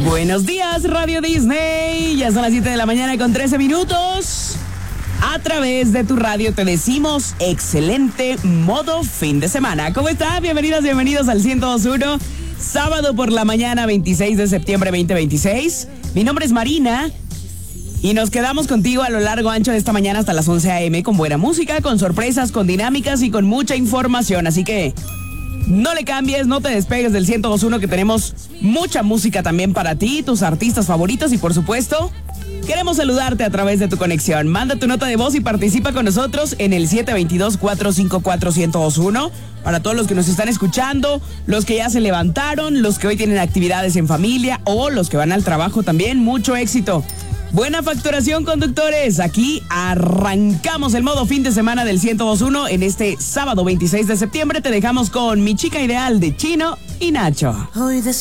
Buenos días, Radio Disney. Ya son las 7 de la mañana con 13 minutos. A través de tu radio te decimos excelente modo fin de semana. ¿Cómo están? Bienvenidos al 102.1. Sábado por la mañana, 26 de septiembre 2026. Mi nombre es Marina. Y nos quedamos contigo a lo largo ancho de esta mañana hasta las 11 a.m. con buena música, con sorpresas, con dinámicas y con mucha información. Así que no le cambies, no te despegues del 102.1, que tenemos mucha música también para ti, tus artistas favoritos y por supuesto queremos saludarte a través de tu conexión. Manda tu nota de voz y participa con nosotros en el 722-454-1021. Para todos los que nos están escuchando, los que ya se levantaron, los que hoy tienen actividades en familia o los que van al trabajo también, mucho éxito. Buena facturación, conductores. Aquí arrancamos el modo fin de semana del 102.1 en este sábado 26 de septiembre. Te dejamos con Mi Chica Ideal de Chino y Nacho.